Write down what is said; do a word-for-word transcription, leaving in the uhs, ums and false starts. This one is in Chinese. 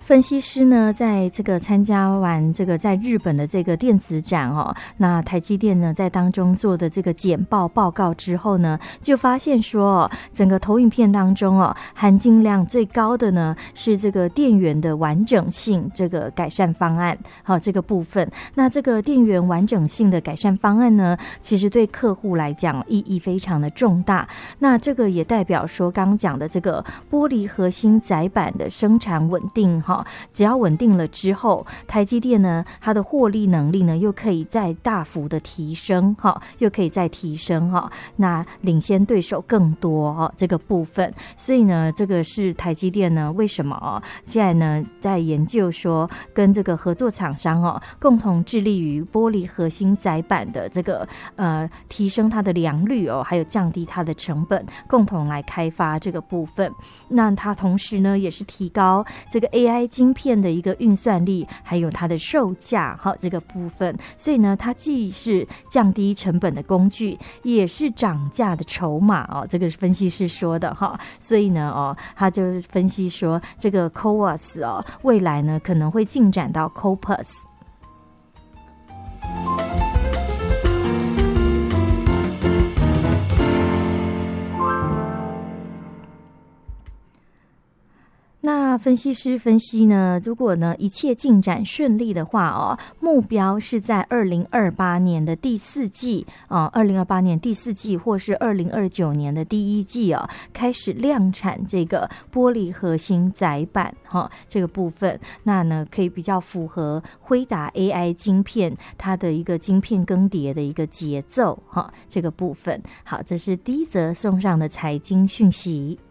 分析师呢，在这个参加完这个在日本的这个电子展哦，那台积电呢在当中做的这个简报报告之后呢，就发现说哦，整个投影片当中哦，含金量最高的呢是这个电源的完整性这个改善方案，好、哦、这个部分。那这个电源完整性的改善方案呢，其实对客户来讲意义非常的重大。那这个也代表说，刚刚讲的这个玻璃核心载板的生产稳定哈。只要稳定了之后，台积电呢，它的获利能力呢，又可以再大幅的提升哈，又可以再提升哈，那领先对手更多哈，这个部分。所以呢，这个是台积电呢，为什么哦，现在呢在研究说跟这个合作厂商哦，共同致力于玻璃核心载板的这个呃提升它的良率哦，还有降低它的成本，共同来开发这个部分。那它同时呢，也是提高这个 A I晶片的一个运算力，还有它的售价哈这个部分，所以呢，它既是降低成本的工具，也是涨价的筹码哦。这个是分析师说的哈，所以呢哦，他就分析说这个 C O A S 哦，未来呢可能会进展到 C O P A S。那分析师分析呢，如果呢一切进展顺利的话哦，目标是在二零二八年的第四季啊，二零二八年第四季或是二零二九年的第一季哦，开始量产这个玻璃核心载板哈、哦、这个部分，那呢可以比较符合辉达 A I 晶片它的一个晶片更迭的一个节奏哈、哦、这个部分。好，这是第一则送上的财经讯息。